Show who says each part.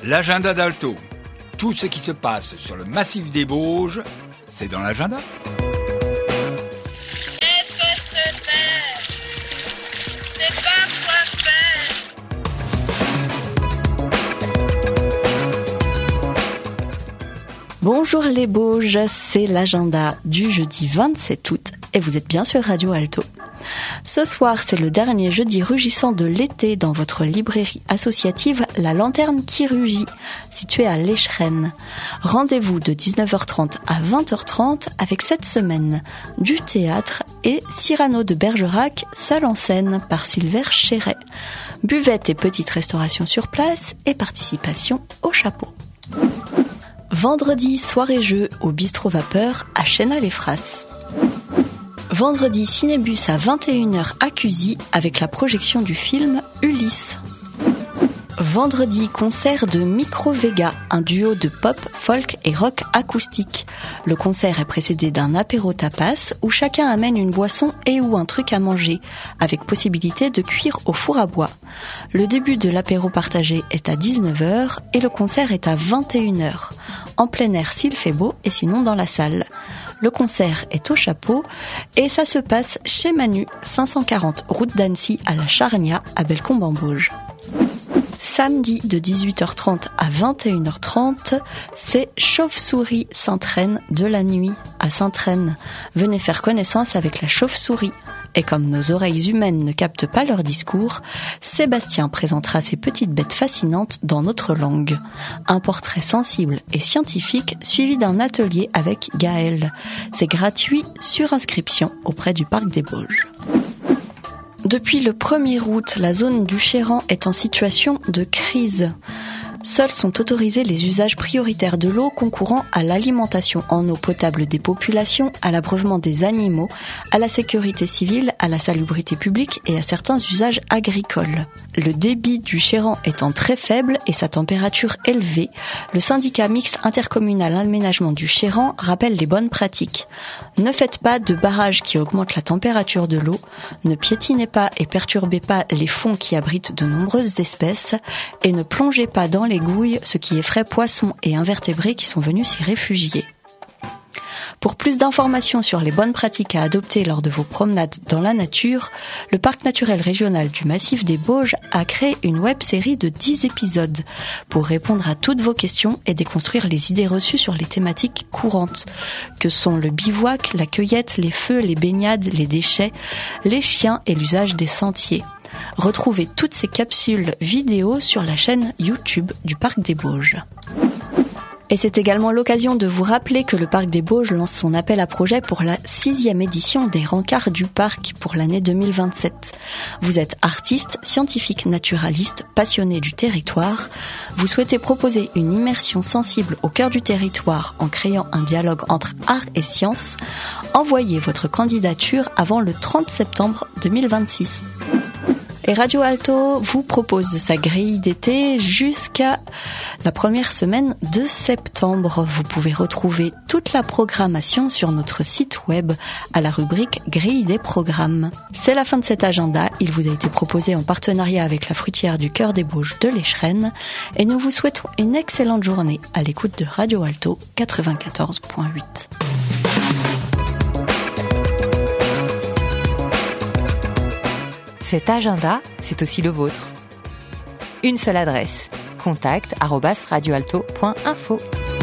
Speaker 1: L'agenda d'Alto. Tout ce qui se passe sur le massif des Bauges, c'est dans l'agenda.
Speaker 2: Qu'est-ce que c'est? C'est pas quoi faire.
Speaker 3: Bonjour les Bauges, c'est l'agenda du jeudi 27 août et vous êtes bien sur Radio Alto. Ce soir, c'est le dernier jeudi rugissant de l'été dans votre librairie associative La Lanterne qui rugit, située à l'Échrennes. Rendez-vous de 19h30 à 20h30 avec cette semaine du théâtre et Cyrano de Bergerac, seul en scène par Silver Chéret. Buvette et petite restauration sur place et participation au chapeau. Vendredi, soirée-jeu au Bistrot Vapeur à Chénal-les-Fras. Vendredi, cinébus à 21h à Cusy avec la projection du film Ulysse. Vendredi, concert de Micro Vega, un duo de pop, folk et rock acoustique. Le concert est précédé d'un apéro tapas où chacun amène une boisson et ou un truc à manger, avec possibilité de cuire au four à bois. Le début de l'apéro partagé est à 19h et le concert est à 21h. En plein air s'il fait beau et sinon dans la salle. Le concert est au chapeau et ça se passe chez Manu, 540 route d'Annecy à la Charnia à Bellecombe-en-Bauges. Samedi de 18h30 à 21h30, c'est Chauve-souris Sainte-Reine de la nuit à Sainte-Reine. Venez faire connaissance avec la chauve-souris. Et comme nos oreilles humaines ne captent pas leur discours, Sébastien présentera ces petites bêtes fascinantes dans notre langue. Un portrait sensible et scientifique suivi d'un atelier avec Gaël. C'est gratuit sur inscription auprès du Parc des Bauges. Depuis le 1er août, la zone du Chéran est en situation de crise. Seuls sont autorisés les usages prioritaires de l'eau concourant à l'alimentation en eau potable des populations, à l'abreuvement des animaux, à la sécurité civile, à la salubrité publique et à certains usages agricoles. Le débit du Chéran étant très faible et sa température élevée, le syndicat mixte intercommunal aménagement du Chéran rappelle les bonnes pratiques. Ne faites pas de barrages qui augmentent la température de l'eau, ne piétinez pas et perturbez pas les fonds qui abritent de nombreuses espèces et ne plongez pas dans les gouilles, ce qui effraie poissons et invertébrés qui sont venus s'y réfugier. Pour plus d'informations sur les bonnes pratiques à adopter lors de vos promenades dans la nature, le Parc naturel régional du Massif des Bauges a créé une web-série de 10 épisodes pour répondre à toutes vos questions et déconstruire les idées reçues sur les thématiques courantes, que sont le bivouac, la cueillette, les feux, les baignades, les déchets, les chiens et l'usage des sentiers. Retrouvez toutes ces capsules vidéo sur la chaîne YouTube du Parc des Bauges. Et c'est également l'occasion de vous rappeler que le Parc des Bauges lance son appel à projet pour la 6e édition des Rencarts du Parc pour l'année 2027. Vous êtes artiste, scientifique, naturaliste, passionné du territoire. Vous souhaitez proposer une immersion sensible au cœur du territoire en créant un dialogue entre art et science. Envoyez votre candidature avant le 30 septembre 2026. Et Radio Alto vous propose sa grille d'été jusqu'à la première semaine de septembre. Vous pouvez retrouver toute la programmation sur notre site web à la rubrique grille des programmes. C'est la fin de cet agenda. Il vous a été proposé en partenariat avec la fruitière du Cœur des Bauges de l'Échrennes et nous vous souhaitons une excellente journée à l'écoute de Radio Alto 94.8.
Speaker 4: Cet agenda, c'est aussi le vôtre. Une seule adresse, contact@radioalto.info.